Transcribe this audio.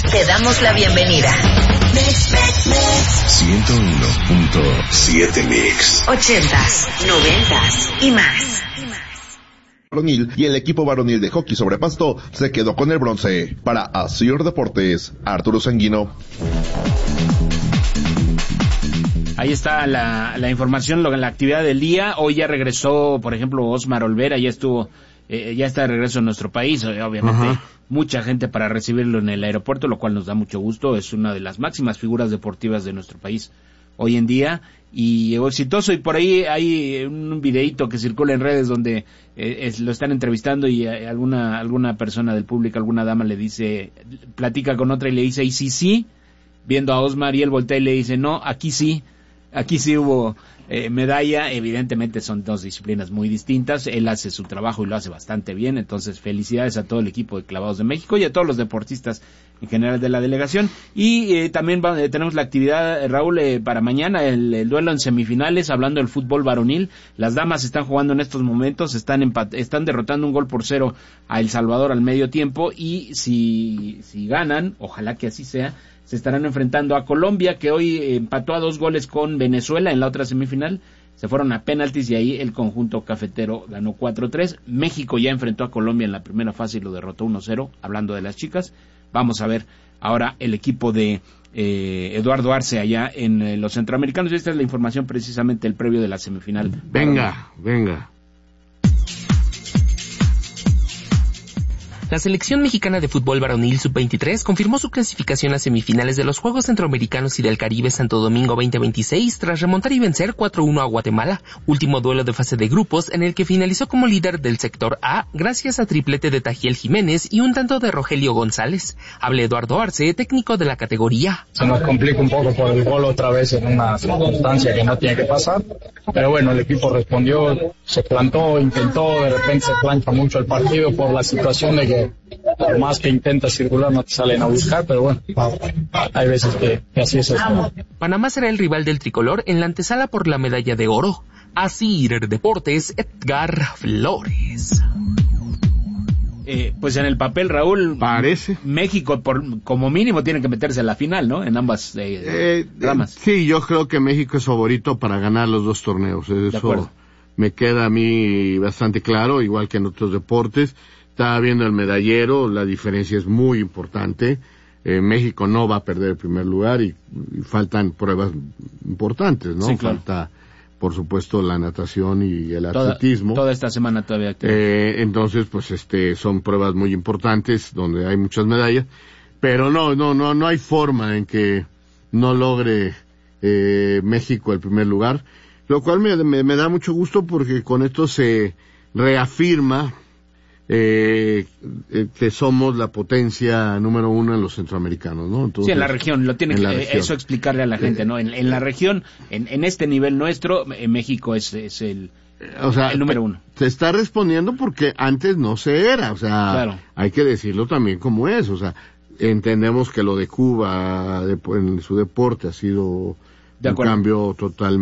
Te damos la bienvenida. 101.7 Mix. 80s, 90s y más. Varonil, y el equipo varonil de hockey sobre pasto se quedó con el bronce. Para Asir Deportes, Arturo Sanguino. Ahí está la información, la actividad del día. Hoy ya regresó, por ejemplo, Osmar Olvera, ya está de regreso en nuestro país, obviamente. Mucha gente para recibirlo en el aeropuerto, lo cual nos da mucho gusto. Es una de las máximas figuras deportivas de nuestro país hoy en día, y exitoso. Y por ahí hay un videíto que circula en redes donde lo están entrevistando, y alguna persona del público, alguna dama le dice, platica con otra y le dice, ¿y sí? Viendo a Osmar, y él voltea y le dice, no, aquí sí hubo medalla. Evidentemente son dos disciplinas muy distintas. Él hace su trabajo y lo hace bastante bien. Entonces, felicidades a todo el equipo de clavados de México y a todos los deportistas en general de la delegación. Y también tenemos la actividad, Raúl, para mañana, el duelo en semifinales, hablando del fútbol varonil. Las damas están jugando en estos momentos, están derrotando 1-0 a El Salvador al medio tiempo, y si ganan, ojalá que así sea, se estarán enfrentando a Colombia, que hoy empató a 2 goles con Venezuela en la otra semifinal. Se fueron a penaltis y ahí el conjunto cafetero ganó 4-3. México ya enfrentó a Colombia en la primera fase y lo derrotó 1-0, hablando de las chicas. Vamos a ver ahora el equipo de Eduardo Arce allá en los centroamericanos. Y esta es la información precisamente el previo de la semifinal. Venga. La selección mexicana de fútbol varonil sub-23 confirmó su clasificación a semifinales de los Juegos Centroamericanos y del Caribe Santo Domingo 2026 tras remontar y vencer 4-1 a Guatemala, último duelo de fase de grupos en el que finalizó como líder del sector A gracias a triplete de Tajiel Jiménez y un tanto de Rogelio González. Habla Eduardo Arce, técnico de la categoría. Se nos complica un poco por el gol otra vez en una circunstancia que no tiene que pasar, pero bueno, el equipo respondió, se plantó, intentó, de repente se plancha mucho el partido por la situación de que por más que intentas circular no te salen a buscar, pero bueno, hay veces que así es esto. Panamá será el rival del tricolor en la antesala por la medalla de oro. Asir Deportes, Edgar Flores. Pues en el papel, Raúl, parece México como mínimo tiene que meterse a la final, ¿no? En ambas ramas. Sí, yo creo que México es favorito para ganar los 2 torneos. Eso me queda a mí bastante claro, igual que en otros deportes. Estaba viendo el medallero, la diferencia es muy importante. México no va a perder el primer lugar y faltan pruebas importantes, ¿no? Sí, claro. Falta, por supuesto, la natación y el atletismo. Toda esta semana todavía. Entonces, pues, son pruebas muy importantes donde hay muchas medallas, pero no hay forma en que no logre México el primer lugar, lo cual me da mucho gusto porque con esto se reafirma que somos la potencia número 1 en los centroamericanos, ¿no? Entonces, sí, en la región, eso explicarle a la gente, ¿no? En la región, en este nivel nuestro, México es el número 1. Se está respondiendo porque antes no se era, claro. Hay que decirlo también como es, entendemos que lo de Cuba en su deporte ha sido un cambio totalmente